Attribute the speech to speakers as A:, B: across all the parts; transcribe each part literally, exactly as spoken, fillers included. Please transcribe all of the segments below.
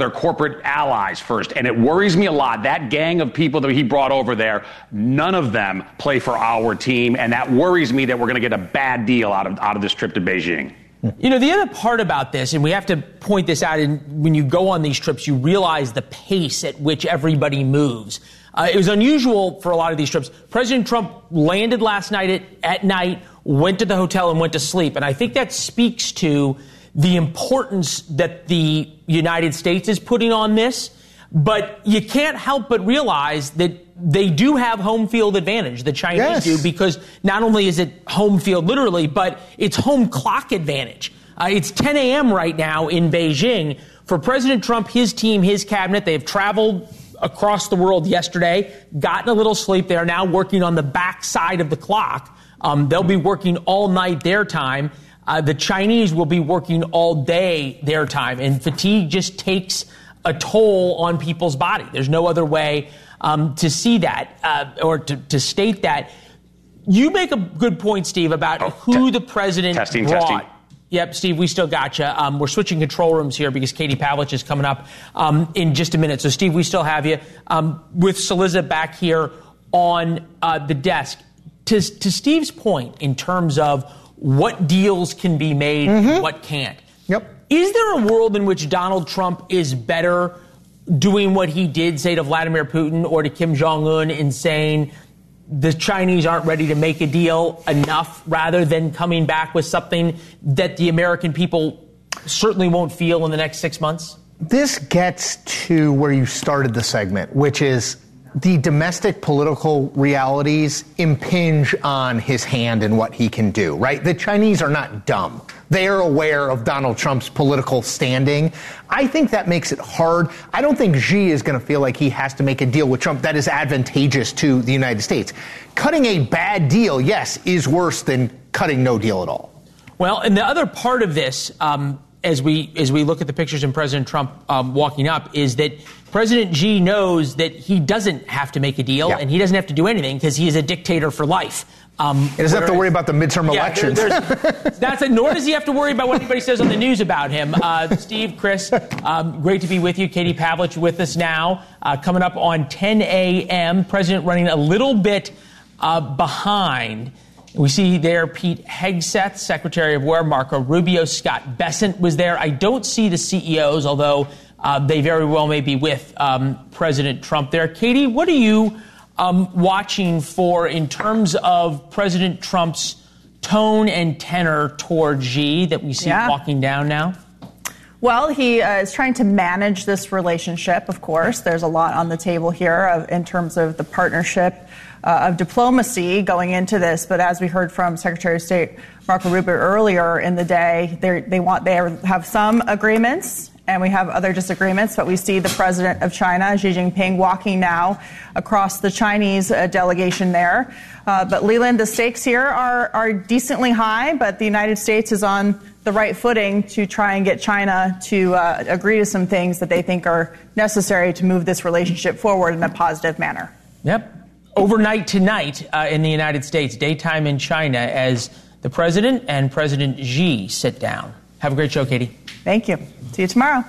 A: their corporate allies first. And it worries me a lot. That gang of people that he brought over there, none of them play for our team. And that worries me that we're going to get a bad deal out of out of this trip to Beijing.
B: You know, the other part about this, and we have to point this out, and when you go on these trips, you realize the pace at which everybody moves. Uh, it was unusual for a lot of these trips. President Trump landed last night at, at night, went to the hotel and went to sleep. And I think that speaks to the importance that the United States is putting on this. But you can't help but realize that they do have home field advantage, the Chinese
C: yes.
B: do, because not only is it home field literally, but it's home clock advantage. Uh, it's ten a.m. right now in Beijing. For President Trump, his team, his cabinet, they've traveled across the world yesterday, gotten a little sleep. They are now working on the back side of the clock. Um, they'll be working all night their time. Uh, the Chinese will be working all day their time. And fatigue just takes a toll on people's body. There's no other way um, to see that uh, or to, to state that. You make a good point, Steve, about oh, who te- the president
A: testing,
B: brought.
A: Testing.
B: Yep, Steve, we still got you. Um, we're switching control rooms here because Katie Pavlich is coming up um, in just a minute. So, Steve, we still have you. Um, with Cillizza back here on uh, the desk. To, to Steve's point in terms of what deals can be made mm-hmm. and what can't.
C: Yep.
B: Is there a world in which Donald Trump is better doing what he did, say, to Vladimir Putin or to Kim Jong-un in saying the Chinese aren't ready to make a deal enough rather than coming back with something that the American people certainly won't feel in the next six months?
C: This gets to where you started the segment, which is the domestic political realities impinge on his hand and what he can do, right? The Chinese are not dumb. They are aware of Donald Trump's political standing. I think that makes it hard. I don't think Xi is going to feel like he has to make a deal with Trump that is advantageous to the United States. Cutting a bad deal, yes, is worse than cutting no deal at all.
B: Well, and the other part of this, um, as we as we look at the pictures and President Trump um, walking up, is that President Xi knows that he doesn't have to make a deal yeah. and he doesn't have to do anything because he is a dictator for life. Um,
C: he doesn't have to worry about the midterm yeah, elections. There,
B: that's a, nor does he have to worry about what anybody says on the news about him. Uh, Steve, Chris, um, great to be with you. Katie Pavlich with us now. Uh, coming up on ten a.m., President running a little bit uh, behind. We see there Pete Hegseth, Secretary of War, Marco Rubio, Scott Bessent was there. I don't see the C E Os, although uh, they very well may be with um, President Trump there. Katie, what are you um, watching for in terms of President Trump's tone and tenor toward Xi that we see yeah. walking down now?
D: Well, he uh, is trying to manage this relationship, of course. There's a lot on the table here of, in terms of the partnership uh, of diplomacy going into this. But as we heard from Secretary of State Marco Rubio earlier in the day, they want they have some agreements and we have other disagreements. But we see the president of China, Xi Jinping, walking now across the Chinese uh, delegation there. Uh, but Leland, the stakes here are, are decently high, but the United States is on the right footing to try and get China to uh, agree to some things that they think are necessary to move this relationship forward in a positive manner.
B: Yep. Overnight tonight uh, in the United States, daytime in China, as the president and President Xi sit down. Have a great show, Katie.
D: Thank you. See you tomorrow.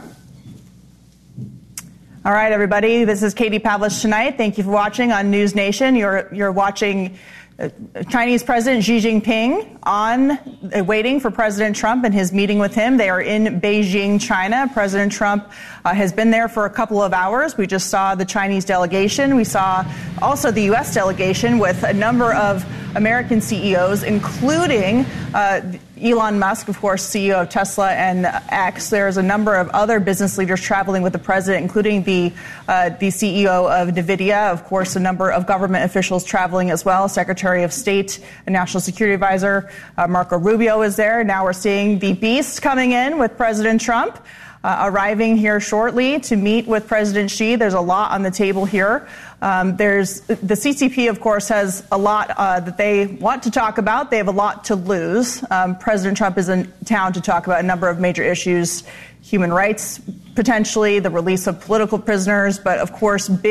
D: All right, everybody. This is Katie Pavlich Tonight. Thank you for watching on News Nation. You're you're watching uh, Chinese President Xi Jinping on uh, waiting for President Trump and his meeting with him. They are in Beijing, China. President Trump uh, has been there for a couple of hours. We just saw the Chinese delegation. We saw also the U S delegation with a number of American C E Os, including uh, Elon Musk, of course, C E O of Tesla and X. There's a number of other business leaders traveling with the president, including the uh, the C E O of NVIDIA. Of course, a number of government officials traveling as well. Secretary of State and National Security Advisor uh, Marco Rubio is there. Now we're seeing the beast coming in with President Trump. Uh, arriving here shortly to meet with President Xi. There's a lot on the table here. Um, there's the C C P, of course, has a lot uh, that they want to talk about. They have a lot to lose. Um, President Trump is in town to talk about a number of major issues, human rights, potentially the release of political prisoners, but of course, big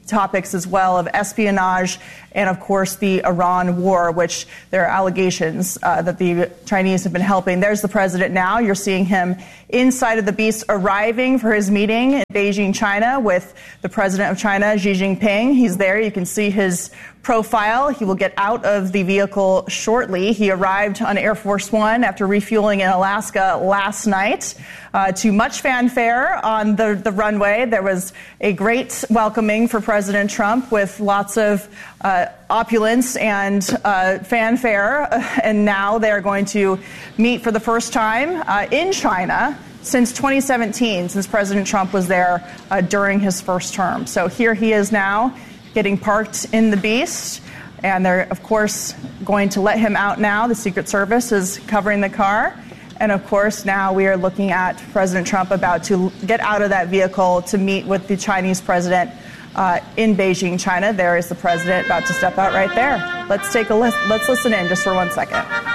D: topics as well of espionage and, of course, the Iran war, which there are allegations uh, that the Chinese have been helping. There's the president now. You're seeing him inside of the Beast, arriving for his meeting in Beijing, China, with the president of China, Xi Jinping. He's there. You can see his profile. He will get out of the vehicle shortly. He arrived on Air Force One after refueling in Alaska last night. Uh, to much fanfare on the, the runway. There was a great welcoming for President Trump with lots of uh, opulence and uh, fanfare. And now they're going to meet for the first time uh, in China since twenty seventeen, since President Trump was there uh, during his first term. So here he is now, getting parked in the Beast, and they're, of course, going to let him out now. The Secret Service is covering the car. And, of course, now we are looking at President Trump about to get out of that vehicle to meet with the Chinese president uh, in Beijing, China. There is the president about to step out right there. Let's take a listen. Let's listen in just for one second.